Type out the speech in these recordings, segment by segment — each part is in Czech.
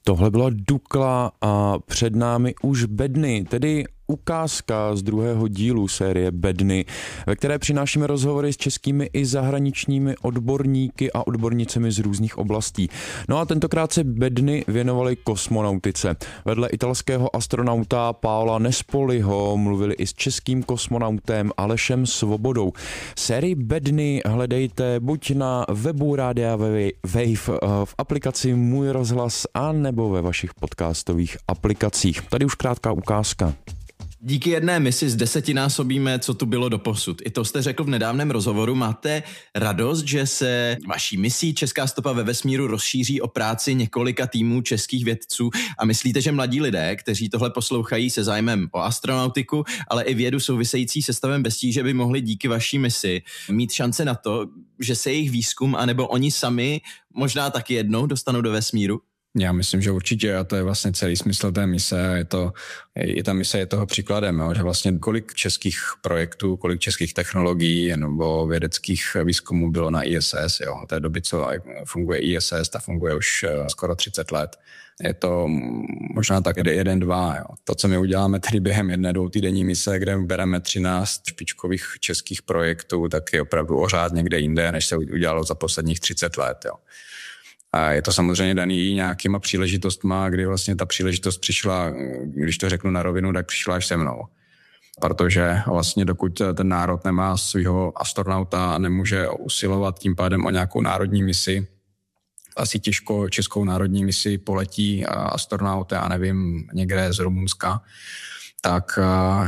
Tohle byla Dukla a před námi už bedny, tedy ukázka z druhého dílu série Bedny, ve které přinášíme rozhovory s českými i zahraničními odborníky a odbornicemi z různých oblastí. No a tentokrát se bedny věnovaly kosmonautice. Vedle italského astronauta Paola Nespoliho mluvili i s českým kosmonautem Alešem Svobodou. Sérii Bedny hledejte buď na webu Rádia Wave, v aplikaci Můj rozhlas a nebo ve vašich podcastových aplikacích. Tady už krátká ukázka. Díky jedné misi z 10násobíme, co tu bylo doposud. I to jste řekl v nedávném rozhovoru. Máte radost, že se vaší misí Česká stopa ve vesmíru rozšíří o práci několika týmů českých vědců a myslíte, že mladí lidé, kteří tohle poslouchají se zájmem o astronautiku, ale i vědu související se stavem bez tíže, by mohli díky vaší misi mít šance na to, že se jejich výzkum anebo oni sami možná taky jednou dostanou do vesmíru? Já myslím, že určitě, a to je vlastně celý smysl té mise. Ta mise je toho příkladem, jo, že vlastně kolik českých projektů, kolik českých technologií nebo vědeckých výzkumů bylo na ISS. Jo. Od té doby, co funguje ISS, ta funguje už skoro 30 let. Je to možná tak 1-2. Jo. To, co my uděláme tedy během 1-2 týdenní mise, kde bereme 13 špičkových českých projektů, tak je opravdu o řád někde jinde, než se udělalo za posledních 30 let. Jo. A je to samozřejmě daný nějakýma příležitostma, kdy vlastně ta příležitost přišla, když to řeknu na rovinu, tak přišla až se mnou. Protože vlastně dokud ten národ nemá svého astronauta a nemůže usilovat tím pádem o nějakou národní misi, asi těžko českou národní misi poletí astronaut, já nevím, někde z Rumunska, tak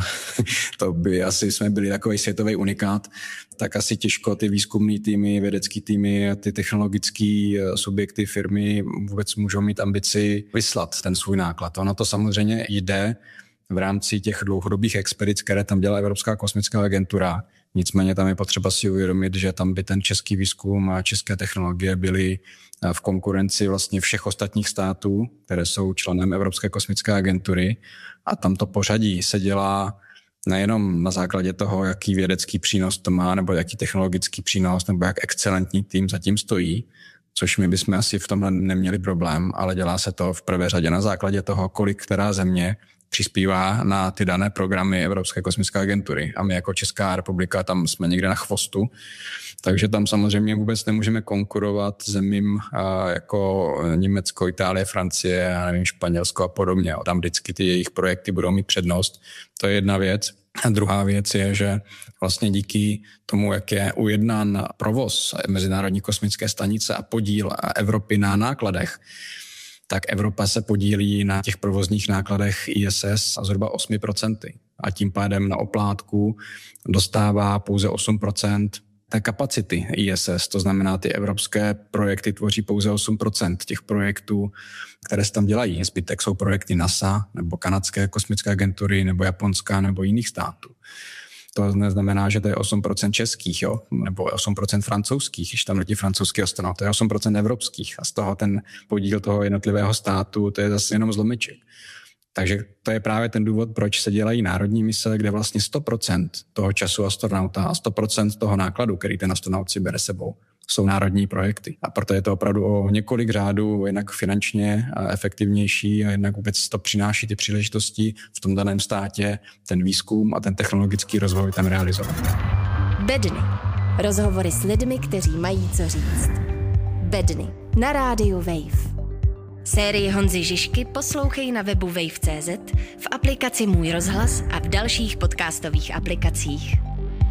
to by asi jsme byli takový světový unikát, tak asi těžko ty výzkumné týmy, vědecké týmy, ty technologické subjekty, firmy vůbec můžou mít ambici vyslat ten svůj náklad. Ono to samozřejmě jde v rámci těch dlouhodobých expedic, které tam dělá Evropská kosmická agentura. Nicméně tam je potřeba si uvědomit, že tam by ten český výzkum a české technologie byly v konkurenci vlastně všech ostatních států, které jsou členem Evropské kosmické agentury. A tam to pořadí se dělá nejenom na základě toho, jaký vědecký přínos to má, nebo jaký technologický přínos, nebo jak excelentní tým zatím stojí, což my bychom asi v tomhle neměli problém, ale dělá se to v prvé řadě na základě toho, kolik která země přispívá na ty dané programy Evropské kosmické agentury. A my jako Česká republika tam jsme někde na chvostu, takže tam samozřejmě vůbec nemůžeme konkurovat zemím jako Německo, Itálie, Francie, já nevím, Španělsko a podobně. Tam vždycky ty jejich projekty budou mít přednost. To je jedna věc. A druhá věc je, že vlastně díky tomu, jak je ujednán provoz Mezinárodní kosmické stanice a podíl Evropy na nákladech, tak Evropa se podílí na těch provozních nákladech ISS a zhruba 8%. A tím pádem na oplátku dostává pouze 8% té kapacity ISS. To znamená, ty evropské projekty tvoří pouze 8% těch projektů, které se tam dělají. Zbytek jsou projekty NASA nebo kanadské kosmické agentury nebo japonská nebo jiných států. To neznamená, že to je 8% českých, jo? Nebo 8% francouzských, když tam letí francouzský astronaut, to je 8% evropských a z toho ten podíl toho jednotlivého státu, to je zase jenom zlomeček. Takže to je právě ten důvod, proč se dělají národní mise, kde vlastně 100% toho času astronauta a 100% toho nákladu, který ten astronaut si bere sebou, jsou národní projekty. A proto je to opravdu o několik řádů jednak finančně efektivnější a jednak vůbec to přináší ty příležitosti v tom daném státě, ten výzkum a ten technologický rozvoj tam realizovat. Bedny. Rozhovory s lidmi, kteří mají co říct. Bedny. Na rádiu Wave. Sérii Honzy Žižky poslouchej na webu wave.cz, v aplikaci Můj rozhlas a v dalších podcastových aplikacích.